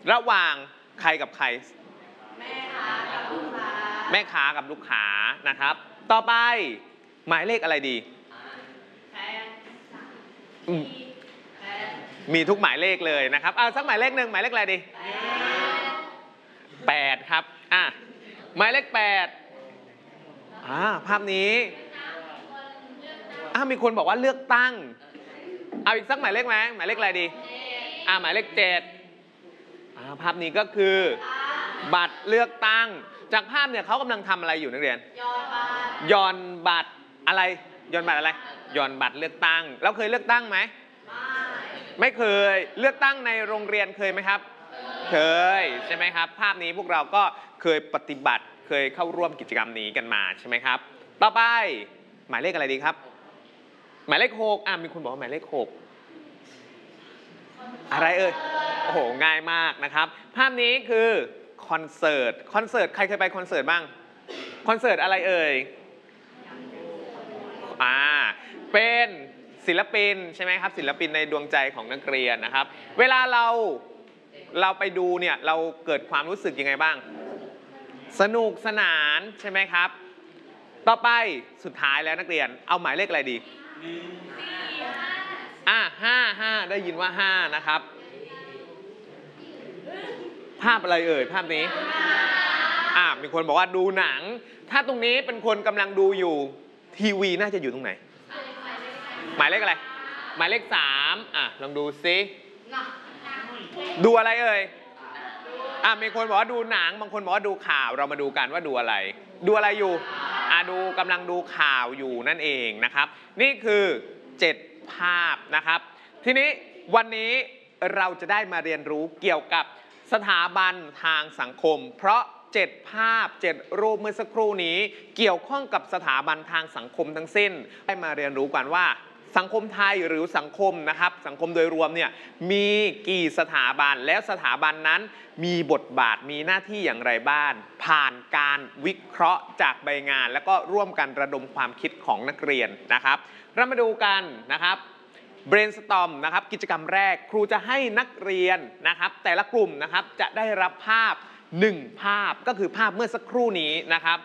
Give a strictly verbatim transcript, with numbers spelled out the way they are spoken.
ระหว่างใครกับใครแม่ค้ากับลูกค้าแม่ค้ากับลูกค้านะครับต่อไปหมายเลขอะไรดีแพงมีทุกหมายเลขเลยนะครับเอาสักหมายเลขหนึ่งหมายเลขอะไรดีแปดครับอ่ะหมายเลขแปดอ่าภาพนี้อ่ามีคนบอกว่าเลือกตั้งเอาอีกสักหมายเลขไหมหมายเลขอะไรดีอ่าหมายเลขเจ็ดอ่าภาพนี้ก็คือบัตรเลือกตั้งจากภาพเนี่ยเขากำลังทำอะไรอยู่นักเรียนย้อนบัตรอะไรย้อนบัตรอะไรย้อนบัตรเลือกตั้งแล้วเคยเลือกตั้งไหมไม่เคยเลือกตั้งในโรงเรียนเคยไหมครับเคยใช่ไหมครับภาพนี้พวกเราก็เคยปฏิบัติเคยเข้าร่วมกิจกรรมนี้กันมาใช่ไหมครับต่อไปหมายเลขอะไรดีครับหมายเลขหกอ่ะมีคนบอกว่าหมายเลขหกอะไรเอ่ยโอ้โหง่ายมากนะครับภาพนี้คือคอนเสิร์ตคอนเสิร์ตใครเคยไปคอนเสิร์ตบ้างคอนเสิร์ตอะไรเอ่ยอ่าเป็นศิลปินใช่ไหมครับศิลปินในดวงใจของนักเรียนนะครับเวลาเราเราไปดูเนี่ยเราเกิดความรู้สึกยังไงบ้างสนุกสนานใช่ไหมครับต่อไปสุดท้ายแล้วนักเรียนเอาหมายเลขอะไรดีอ่ะห้าห้าได้ยินว่าห้านะครับภาพอะไรเอ่ยภาพนี้อ่ะมีคนบอกว่าดูหนังถ้าตรงนี้เป็นคนกำลังดูอยู่ทีวีน่าจะอยู่ตรงไหนหมายเลขอะไรหมายเลขสามอ่ะลองดูซิดูอะไรเอ่ยอ่ะมีคนบอกว่าดูหนังบางคนบอกว่าดูข่าวเรามาดูกันว่าดูอะไรดูอะไรอยู่อ่ะดูกำลังดูข่าวอยู่นั่นเองนะครับนี่คือเจ็ดภาพนะครับทีนี้วันนี้เราจะได้มาเรียนรู้เกี่ยวกับสถาบันทางสังคมเพราะเจ็ดภาพเจ็ดรูปเมื่อสักครู่นี้เกี่ยวข้องกับสถาบันทางสังคมทั้งสิ้นได้มาเรียนรู้กันว่าสังคมไทยหรือสังคมนะครับสังคมโดยรวมเนี่ยมีกี่สถาบันแล้วสถาบันนั้นมีบทบาทมีหน้าที่อย่างไรบ้างผ่านการวิเคราะห์จากใบงานแล้วก็ร่วมกันระดมความคิดของนักเรียนนะครับเรามาดูกันนะครับ brainstorm นะครับกิจกรรมแรกครูจะให้นักเรียนนะครับแต่ละกลุ่มนะครับจะได้รับภาพหนึ่งภาพก็คือภาพเมื่อสักครู่นี้นะครับ